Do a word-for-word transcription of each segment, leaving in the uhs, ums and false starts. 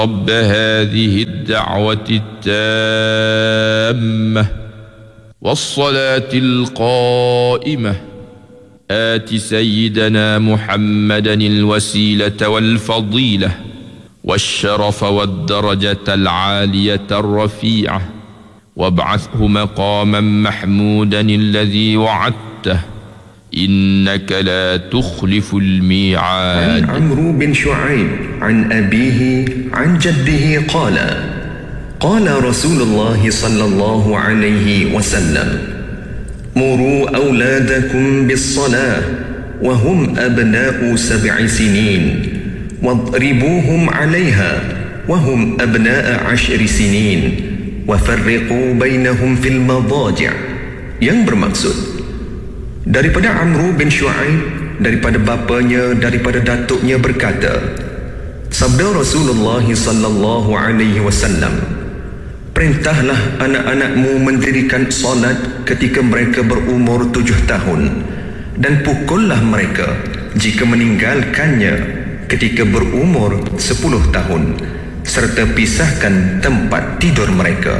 رب هذه الدعوة التامة والصلاة القائمة آت سيدنا محمدا الوسيلة والفضيلة والشرف والدرجة العالية الرفيعة وابعثه مقاما محمودا الذي وعدته إنك لا تخلف الميعاد. عن عمرو بن شعيب عن أبيه عن جده قال قال رسول الله صلى الله عليه وسلم مروا أولادكم بالصلاة وهم أبناء سبع سنين واضربوهم عليها وهم أبناء عشر سنين وفرقوا بينهم في المضاجع. Yang bermaksud daripada Amru bin Shu'aib, daripada bapanya, daripada datuknya berkata, sabda Rasulullah sallallahu alaihi wasallam, perintahlah anak-anakmu mendirikan solat ketika mereka berumur tujuh tahun dan pukullah mereka jika meninggalkannya ketika berumur sepuluh tahun serta pisahkan tempat tidur mereka.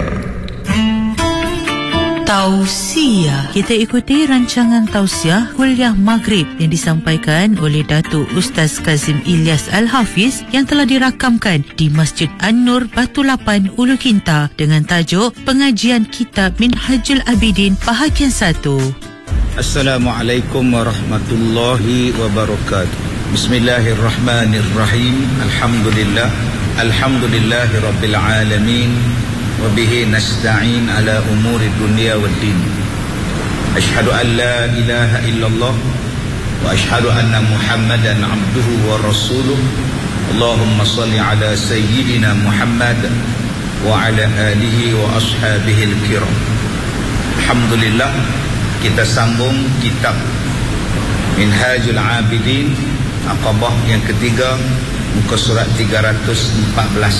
Tausiah. Kita ikuti rancangan tausiah kuliah Maghrib yang disampaikan oleh Datuk Ustaz Kazim Ilyas Al-Hafiz yang telah dirakamkan di Masjid An-Nur Batu Lapan, Ulu Kinta dengan tajuk Pengajian Kitab Minhajul Abidin Bahagian satu. Assalamualaikum warahmatullahi wabarakatuh. Bismillahirrahmanirrahim. Alhamdulillah. Alhamdulillahi rabbil alamin. وبه نستعين على أمور الدنيا والدين أشهد أن لا إله إلا الله وأشهد أن محمدا عبده ورسوله اللهم صل على سيدنا محمد وعلى آله وأصحابه الكرام. Alhamdulillah, kita sambung kitab Minhajul Abidin Aqabah yang ketiga, muka surat tiga ratus empat belas.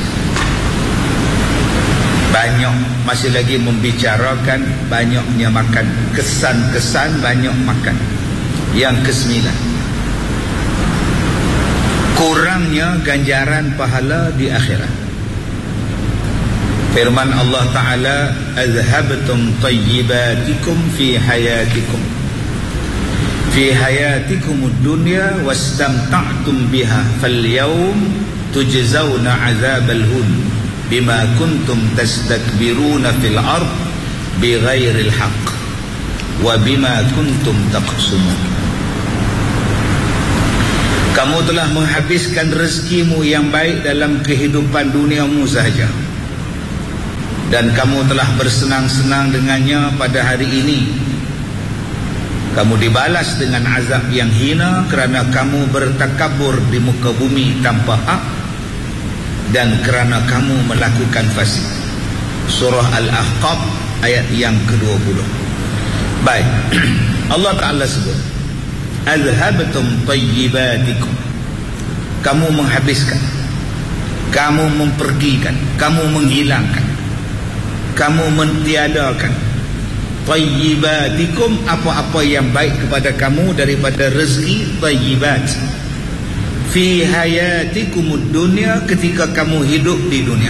Banyak masih lagi membicarakan banyaknya makan, kesan-kesan banyak makan. Yang kesembilan, kurangnya ganjaran pahala di akhirat. Firman Allah Ta'ala, azhabtum tayyibatikum fi hayatikum fi hayatikum ad-dunya wastamta'tum biha falyawm tujzawna 'adzabal hun bima kuntum tastakbiruna fil ard bighairil haqq wa bima kuntum taqsumun. Kamu telah menghabiskan rezekimu yang baik dalam kehidupan duniamu sahaja, dan kamu telah bersenang-senang dengannya pada hari ini. Kamu dibalas dengan azab yang hina kerana kamu bertakabur di muka bumi tanpa hak dan kerana kamu melakukan fasik. Surah Al-Ahqaf ayat yang kedua puluh. Baik, Allah Ta'ala sebut azhabtum tayyibatikum, kamu menghabiskan, kamu mempergikan, kamu menghilangkan, kamu mentiadakan tayyibatikum, apa-apa yang baik kepada kamu daripada rezeki tayyibat fi hayatikumud dunya, ketika kamu hidup di dunia,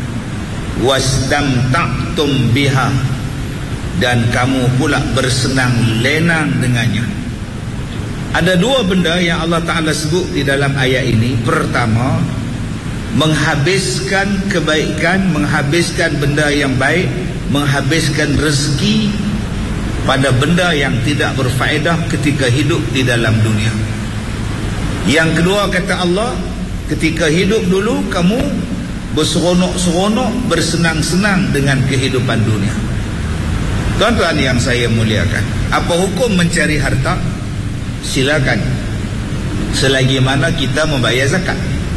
wastamta'tum biha, dan kamu pula bersenang lenang dengannya. Ada dua benda yang Allah Ta'ala sebut di dalam ayat ini. Pertama, menghabiskan kebaikan, menghabiskan benda yang baik, menghabiskan rezeki pada benda yang tidak berfaedah ketika hidup di dalam dunia. Yang kedua, kata Allah, ketika hidup dulu kamu berseronok-seronok, bersenang-senang dengan kehidupan dunia. Tuan-tuan yang saya muliakan, apa hukum mencari harta? Silakan, selagi mana kita membayar zakat.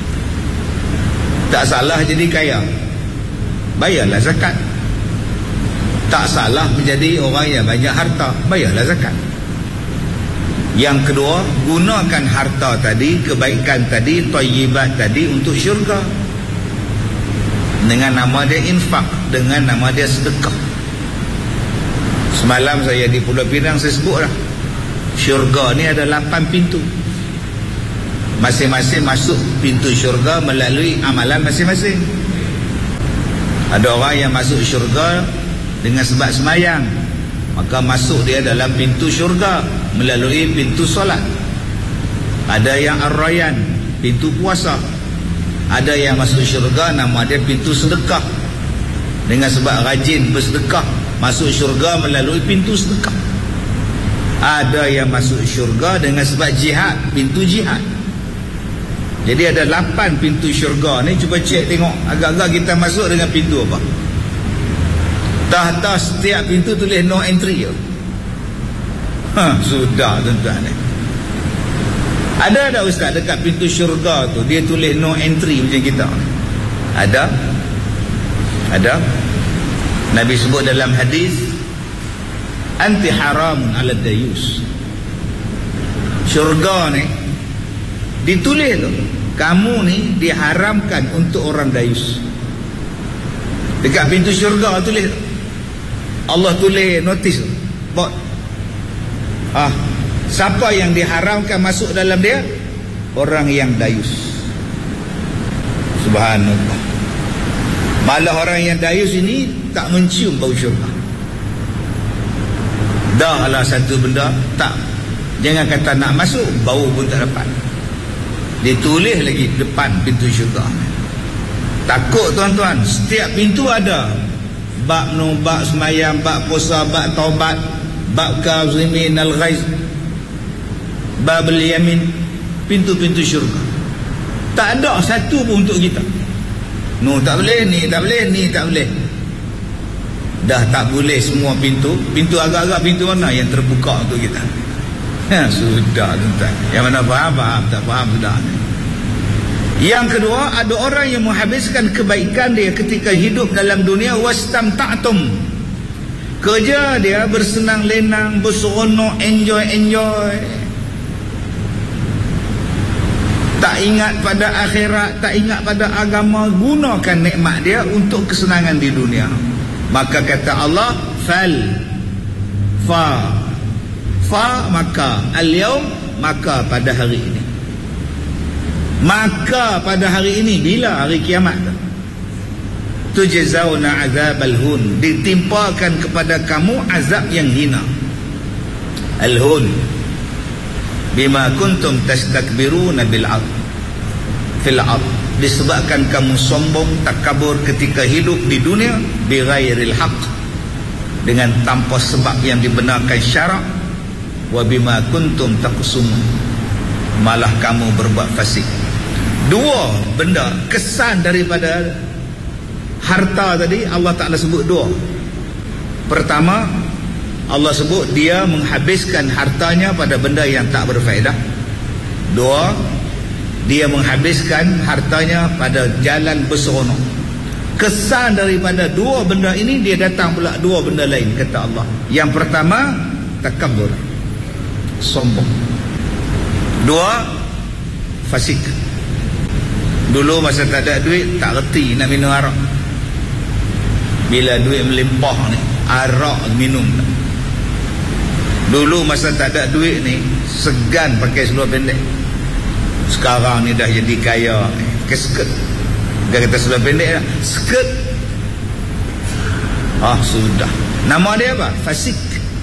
Tak salah jadi kaya, bayarlah zakat. Tak salah menjadi orang yang banyak harta, bayarlah zakat. Yang kedua, gunakan harta tadi, kebaikan tadi, thayyibat tadi untuk syurga. Dengan nama dia infak, dengan nama dia sedekah. Semalam saya di Pulau Pinang, saya sebut lah, syurga ni ada lapan pintu. Masing-masing masuk pintu syurga melalui amalan masing-masing. Ada orang yang masuk syurga dengan sebab semayang, maka masuk dia dalam pintu syurga melalui pintu solat. Ada yang ar-rayyan, pintu puasa. Ada yang masuk syurga nama dia pintu sedekah, dengan sebab rajin bersedekah masuk syurga melalui pintu sedekah. Ada yang masuk syurga dengan sebab jihad, pintu jihad. Jadi ada lapan pintu syurga ni. Cuba cek tengok agak-agak kita masuk dengan pintu apa. Tah-tah setiap pintu tulis no entry. Ha, sudah tuan-tuan ni. Ada tak ustaz dekat pintu syurga tu dia tulis no entry macam kita? Ada? Ada? Nabi sebut dalam hadis, anti haramun ala dayus. Syurga ni ditulis tu, kamu ni diharamkan untuk orang dayus. Dekat pintu syurga tulis, Allah tulis notis tu, bot. Ah, siapa yang diharamkan masuk dalam dia? Orang yang dayus. Subhanallah. Malah orang yang dayus ini tak mencium bau syurga. Dah lah satu benda tak, jangan kata nak masuk, bau pun tak dapat. Ditulis lagi depan pintu syurga. Takut tuan-tuan, setiap pintu ada bab nu, bab semayang, bab puasa, bab taubat, bab kazimin al-ghaiz, bab al-yamin, pintu-pintu syurga. Tak ada satu pun untuk kita. No, tak boleh, ni tak boleh, ni tak boleh. Dah tak boleh semua pintu. Pintu agak-agak pintu mana yang terbuka untuk kita? Ya, sudah tuan-tuan. Yang mana faham, faham. Tak faham, sudah. Yang kedua, ada orang yang menghabiskan kebaikan dia ketika hidup dalam dunia. Wastamta'tum. Kerja dia bersenang lenang, berseronok, enjoy-enjoy. Tak ingat pada akhirat, tak ingat pada agama. Gunakan nikmat dia untuk kesenangan di dunia. Maka kata Allah, fal fa fa maka al-yaum, maka pada hari ini. Maka pada hari ini, bila hari kiamat tu? Tujzauna azabal hun, ditimpakan kepada kamu azab yang hina. Al-hun bima kuntum tastakbiruna bil ard fil ard, disebabkan kamu sombong, takabur ketika hidup di dunia, bighairil haq, dengan tanpa sebab yang dibenarkan syarak, wa bima kuntum taqsumun, malah kamu berbuat fasik. Dua benda kesan daripada harta tadi Allah Ta'ala sebut dua. Pertama, Allah sebut dia menghabiskan hartanya pada benda yang tak berfaedah. Dua, dia menghabiskan hartanya pada jalan berseronok. Kesan daripada dua benda ini, dia datang pula dua benda lain, kata Allah. Yang pertama, takabur, sombong. Dua, fasik. Dulu masa tak ada duit, tak reti nak minum arak. Bila duit melimpah ni, arak minum. Dulu masa tak ada duit ni, segan pakai seluar pendek. Sekarang ni dah jadi kaya, pakai skirt. Dia kata seluar pendek lah, skirt. Ah, sudah. Nama dia apa? Fasik.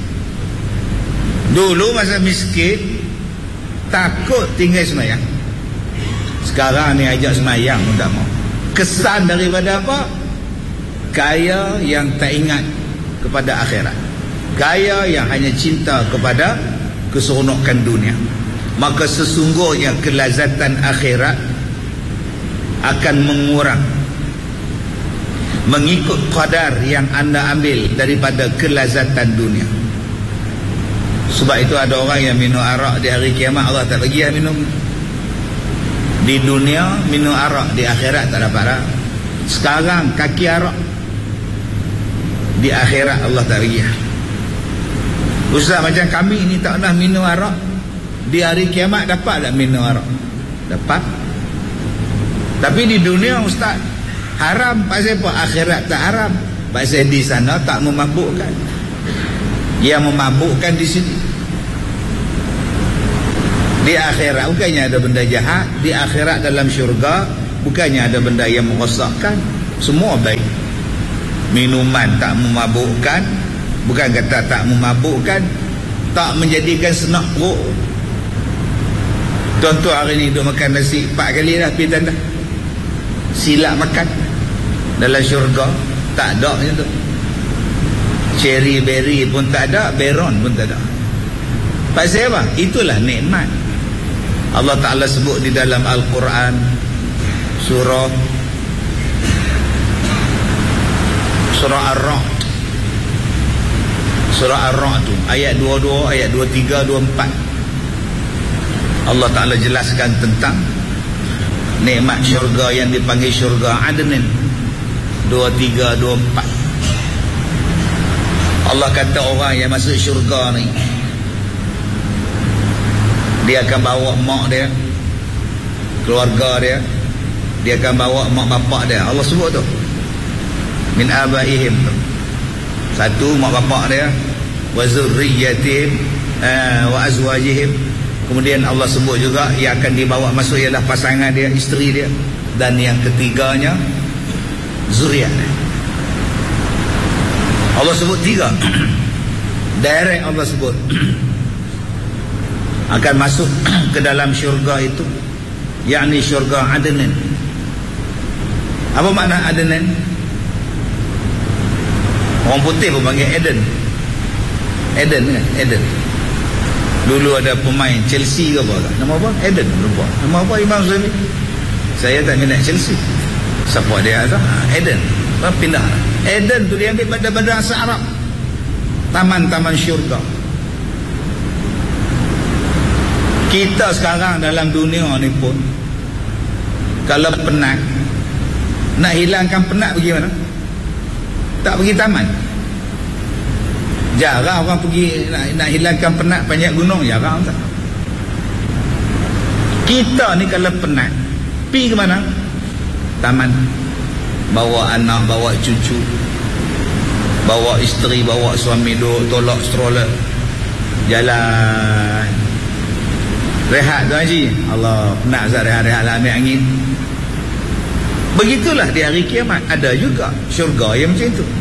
Dulu masa miskin, takut tinggal semayang. Sekarang ni ajak semayang pun tak mau. Kesan daripada apa? Kaya yang tak ingat kepada akhirat, kaya yang hanya cinta kepada keseronokan dunia. Maka sesungguhnya kelazatan akhirat akan mengurang mengikut qadar yang anda ambil daripada kelazatan dunia. Sebab itu ada orang yang minum arak di hari kiamat, Allah tak bagi dia minum. Di dunia minum arak, di akhirat tak dapat arak. Sekarang kaki arak, di akhirat Allah tak bagi. Ustaz, macam kami ni tak pernah minum arak, di hari kiamat dapat tak minum arak? Dapat. Tapi di dunia ustaz haram. Pasal apa? Akhirat tak haram. Pasal di sana tak memabukkan. Yang memabukkan di sini. Di akhirat bukannya ada benda jahat, di akhirat dalam syurga bukannya ada benda yang merosakkan, semua baik. Minuman tak memabukkan, bukan kata tak memabukkan, tak menjadikan senak perut. Tuan-tuan hari ni duk makan nasi empat kali dah pergi tanda, silap makan. Dalam syurga tak ada macam tu. Cherry berry pun tak ada, beron pun tak ada. Pasal apa? Itulah nikmat. Allah Ta'ala sebut di dalam Al-Quran, surah surah Ar-Ra'd, surah Ar-Ra'd tu ayat dua puluh dua, ayat dua puluh tiga, dua puluh empat. Allah Ta'ala jelaskan tentang nikmat syurga yang dipanggil syurga Adnan. Dua puluh tiga, dua puluh empat. Allah kata orang yang masuk syurga ni, dia akan bawa mak dia, keluarga dia, dia akan bawa mak bapak dia. Allah sebut tu, min abaihim tu. Satu, mak bapak dia, wa zurriyatihim, uh, wa azwajihim. Kemudian Allah sebut juga yang akan dibawa masuk ialah pasangan dia, isteri dia. Dan yang ketiganya, zuriat. Allah sebut tiga. Direct Allah sebut akan masuk ke dalam syurga itu, yakni syurga Adnan. Apa makna Adnan? Orang putih pun panggil Eden. Eden kan? Eden. Dulu ada pemain Chelsea ke apa kan? Nama apa? Eden. Lupa. Nama apa Imam Zami? Saya tak minat Chelsea. Siapa dia tu? Eden. Pindah. Eden tu dia ambil pada bahasa Arab. Taman-taman syurga. Kita sekarang dalam dunia ni pun, kalau penat, nak hilangkan penat pergi mana? Tak pergi taman. Jarang orang pergi nak, nak hilangkan penat panjat gunung, jarang tak. Kita ni kalau penat, pergi ke mana? Taman. Bawa anak, bawa cucu, bawa isteri, bawa suami, duduk tolak stroller, jalan. Rehat tu Haji. Allah, penat Zat, rehat-rehat lah, ambil angin. Begitulah di hari kiamat. Ada juga syurga yang macam itu.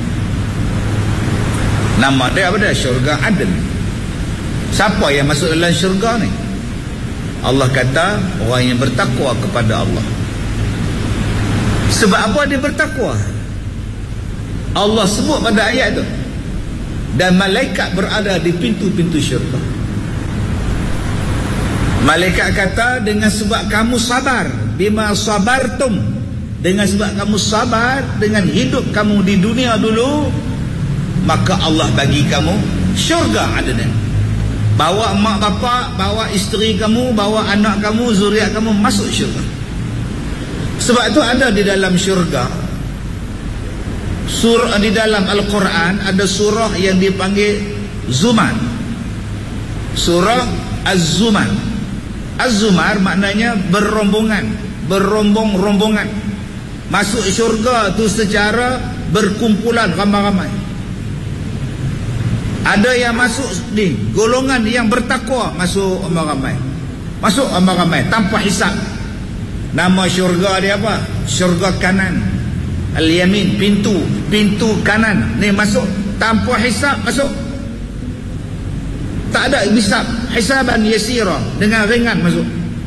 Nama dia apa dia? Syurga Adn. Siapa yang masuk dalam syurga ni? Allah kata orang yang bertakwa kepada Allah. Sebab apa dia bertakwa? Allah sebut pada ayat tu, dan malaikat berada di pintu-pintu syurga. Malaikat kata, dengan sebab kamu sabar, bima sabartum, dengan sebab kamu sabar dengan hidup kamu di dunia dulu, maka Allah bagi kamu syurga Adnan. Bawa mak bapak, bawa isteri kamu, bawa anak kamu, zuriat kamu masuk syurga. Sebab itu ada di dalam syurga, surah di dalam Al-Quran ada surah yang dipanggil Zumar. Surah Az-Zumar. Az-Zumar maknanya berombongan, berombong-rombongan. Masuk syurga tu secara berkumpulan, ramai-ramai. Ada yang masuk ni golongan yang bertakwa, masuk ramai-ramai. Masuk ramai-ramai tanpa hisab. Nama syurga dia apa? Syurga kanan, Al-Yamin, pintu, pintu kanan. Ni masuk tanpa hisab, masuk. Tak ada hisab, hisaban yasira, dengan ringan masuk.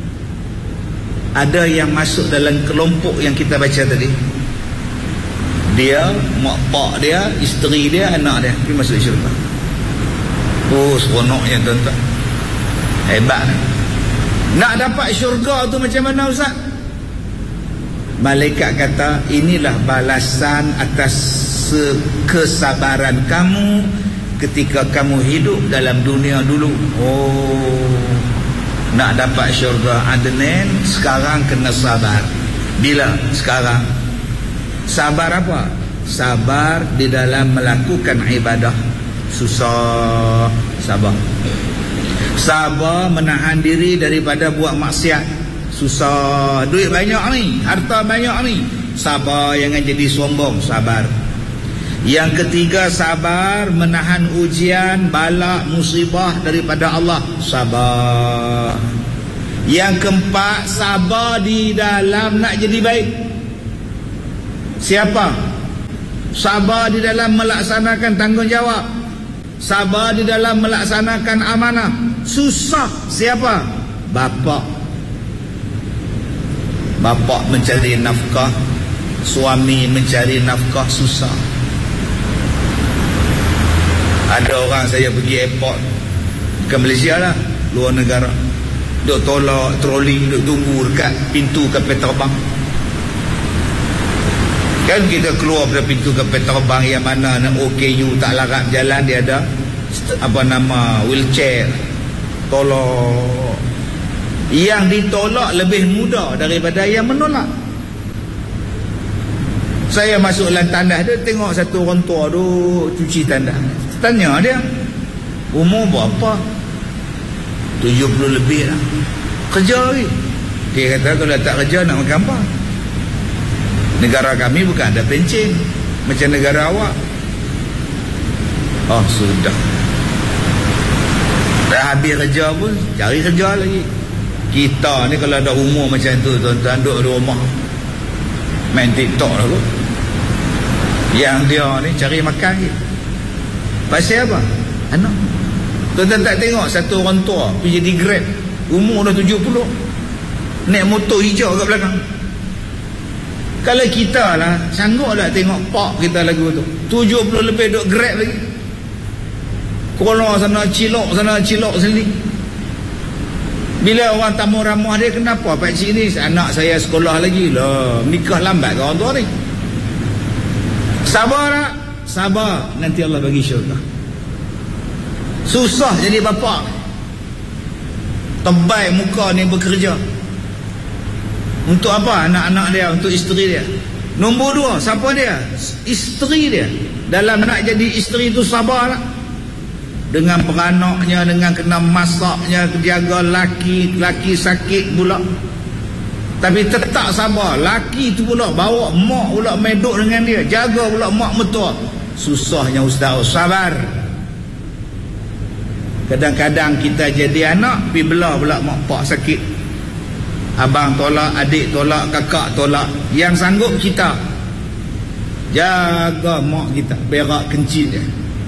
Ada yang masuk dalam kelompok yang kita baca tadi. Dia, mak pak dia, isteri dia, anak dia pergi masuk syurga. Oh, seronoknya tuan-tuan. Hebat. Nak dapat syurga tu macam mana Ustaz? Malaikat kata, inilah balasan atas kesabaran kamu ketika kamu hidup dalam dunia dulu. Oh, nak dapat syurga Adnan, sekarang kena sabar. Bila? Sekarang. Sabar apa? Sabar di dalam melakukan ibadah. Susah, sabar. Sabar menahan diri daripada buat maksiat. Susah. Duit banyak ni, harta banyak ni, sabar, jangan jadi sombong. Sabar. Yang ketiga, sabar menahan ujian, bala, musibah daripada Allah. Sabar. Yang keempat, sabar di dalam nak jadi baik. Siapa? Sabar di dalam melaksanakan tanggungjawab, sabar di dalam melaksanakan amanah. Susah. Siapa? Bapa. Bapa mencari nafkah, suami mencari nafkah, susah. Ada orang saya pergi airport, bukan Malaysia lah, luar negara, duk tolak troli, duk tunggu dekat pintu kapal terbang. Kan kita keluar pada pintu kapal terbang yang mana nak O K U tak larat jalan, dia ada apa nama, wheelchair. Tolak. Yang ditolak lebih mudah daripada yang menolak. Saya masuk dalam tandas dia, tengok satu orang tua tu cuci tandas. Tanya dia, umur berapa? tujuh puluh lebih lah. Kerja lagi. Dia kata kalau tak kerja nak makan apa? Negara kami bukan ada pencen macam negara awak. Oh sudah, dah habis kerja pun cari kerja lagi. Kita ni kalau ada umur macam tu, tuan-tuan duduk di rumah main TikTok lah kot. Yang dia ni cari makan je. Pasal apa? Anak. Tuan-tuan tak tengok satu orang tua pergi jadi Grab, umur dah tujuh puluh, naik motor hijau kat belakang. Kalau kita lah sanggup tak tengok pak kita lagu tu, tujuh puluh lebih duduk Grab lagi, kolah sana cilok sana cilok sini. Bila orang tamu ramah dia, kenapa pak cik ni? Anak saya sekolah lagi lah, nikah lambat ke orang tua ni. Sabar tak? Sabar, nanti Allah bagi syurga. Susah jadi bapa, tebal muka ni bekerja. Untuk apa? Anak-anak dia, untuk isteri dia. Nombor dua, siapa dia? Isteri dia. Dalam nak jadi isteri tu sabar tak? Dengan peranaknya, dengan kena masaknya, jaga laki, laki sakit pula, tapi tetap sabar. Laki tu pula bawa mak pula meduk dengan dia, jaga pula mak mertua. Susahnya ustaz, sabar. Kadang-kadang kita jadi anak, pergi belah pula mak pak sakit, abang tolak, adik tolak, kakak tolak. Yang sanggup kita jaga mak kita, berak kencing dia.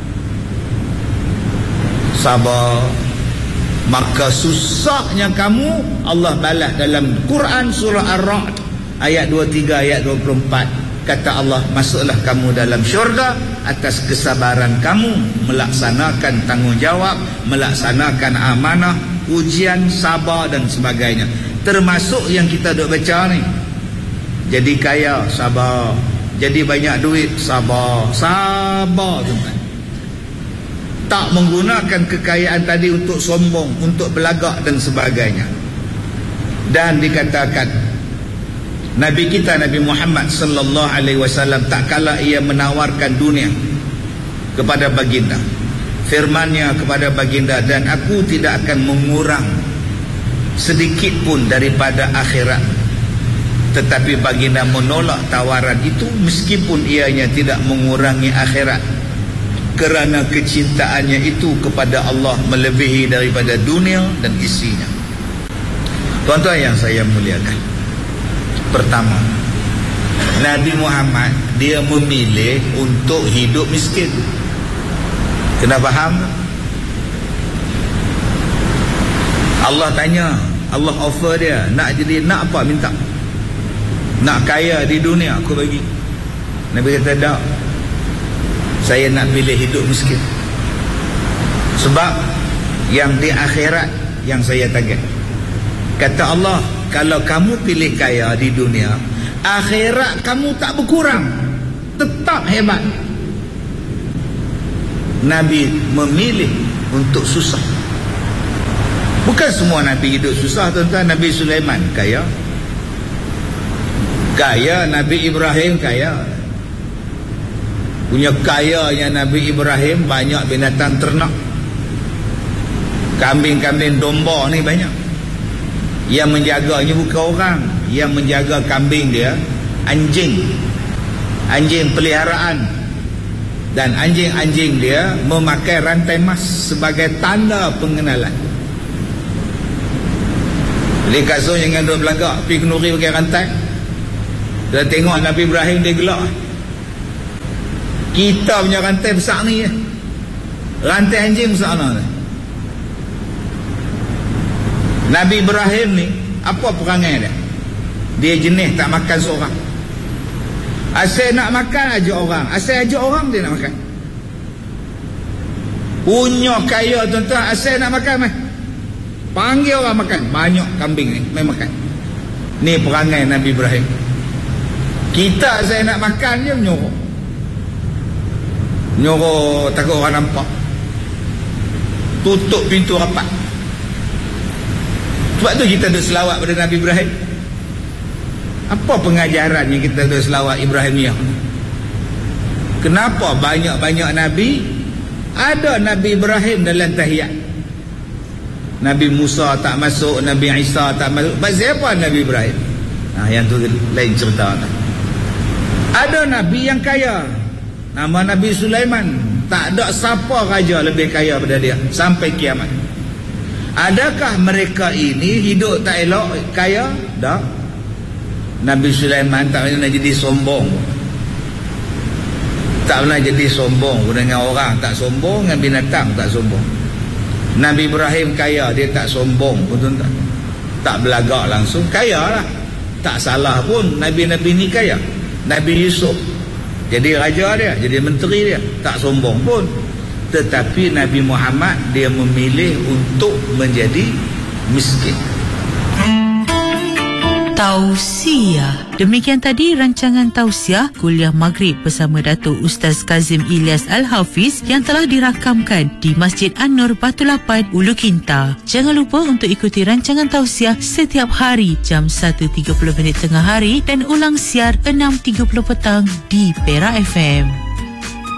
Sabar. Maka susahnya kamu, Allah balas dalam Quran surah Ar-Ra'd ayat dua puluh tiga, ayat dua puluh empat. Kata Allah, masuklah kamu dalam syurga atas kesabaran kamu melaksanakan tanggungjawab, melaksanakan amanah, ujian, sabar dan sebagainya. Termasuk yang kita duk baca ni, jadi kaya, sabar. Jadi banyak duit, sabar. Sabar tuan. Tak menggunakan kekayaan tadi untuk sombong, untuk belagak dan sebagainya. Dan dikatakan Nabi kita Nabi Muhammad sallallahu alaihi wasallam tak kala ia menawarkan dunia kepada baginda, firman-Nya kepada baginda, dan aku tidak akan mengurang sedikit pun daripada akhirat. Tetapi baginda menolak tawaran itu meskipun ianya tidak mengurangi akhirat, kerana kecintaannya itu kepada Allah melebihi daripada dunia dan isinya. Tuan-tuan yang saya muliakan, pertama, Nabi Muhammad dia memilih untuk hidup miskin. Kena faham? Allah tanya, Allah offer dia, nak jadi, nak apa minta? Nak kaya di dunia aku bagi. Nabi kata tak, saya nak pilih hidup miskin. Sebab yang di akhirat yang saya target. Kata Allah, kalau kamu pilih kaya di dunia, akhirat kamu tak berkurang, tetap hebat. Nabi memilih untuk susah. Bukan semua Nabi hidup susah, tuan-tuan. Nabi Sulaiman kaya, kaya. Nabi Ibrahim kaya. Punya kayanya Nabi Ibrahim banyak binatang ternak, kambing-kambing domba ni banyak. Yang menjaganya bukan orang, yang menjaga kambing dia anjing, anjing peliharaan. Dan anjing-anjing dia memakai rantai emas sebagai tanda pengenalan. Beli kasut jangan duduk belagak, pergi kenduri pakai rantai. Dah tengok Nabi Ibrahim dia gelak. Kita punya rantai besar ni ya. Rantai anjing besar ni. Nabi Ibrahim ni apa perangai dia? Dia jenis tak makan seorang. Asal nak makan ajak orang, asal ajak orang dia nak makan. Punya kaya tuan-tuan, asal nak makan mah. Panggil orang makan, banyak kambing ni main makan. Ni perangai Nabi Ibrahim. Kita saya nak makan je menyuruh. Nyuruh takut orang nampak. Tutup pintu rapat. Sebab tu kita ada selawat pada Nabi Ibrahim. Apa pengajaran yang kita ada selawat Ibrahimiyah? Kenapa banyak-banyak Nabi? Ada Nabi Ibrahim dalam tahiyat. Nabi Musa tak masuk, Nabi Isa tak masuk. Pasal apa Nabi Ibrahim? Nah, yang tu lain cerita. Ada Nabi yang kaya. Nama Nabi Sulaiman. Tak ada siapa raja lebih kaya pada dia sampai kiamat. Adakah mereka ini hidup tak elok, kaya? Tak. Nabi Sulaiman tak pernah jadi sombong. Tak pernah jadi sombong dengan orang, tak sombong dengan binatang, tak sombong. Nabi Ibrahim kaya, dia tak sombong pun tuan-tuan. Tak belagak langsung, kaya lah. Tak salah pun Nabi-Nabi ni kaya. Nabi Yusuf jadi raja dia, jadi menteri dia, tak sombong pun. Tetapi Nabi Muhammad dia memilih untuk menjadi miskin. Tausiah. Demikian tadi rancangan tausiah kuliah Maghrib bersama Datuk Ustaz Kazim Ilyas Al-Hafiz yang telah dirakamkan di Masjid An-Nur Batu Lapan, Ulu Kinta. Jangan lupa untuk ikuti rancangan tausiah setiap hari jam satu tiga puluh minit tengah hari dan ulang siar enam tiga puluh petang di Perak F M.